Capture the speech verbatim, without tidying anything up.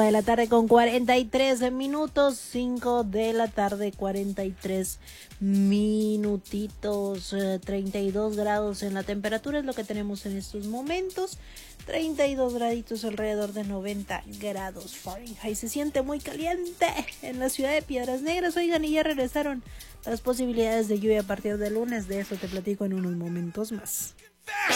De la tarde con cuarenta y tres minutos, cinco de la tarde cuarenta y tres minutitos, eh, treinta y dos grados en la temperatura es lo que tenemos en estos momentos, treinta y dos graditos, alrededor de noventa grados Fahrenheit. Se siente muy caliente en la ciudad de Piedras Negras. Oigan, y ya regresaron las posibilidades de lluvia a partir del lunes. De eso te platico en unos momentos más.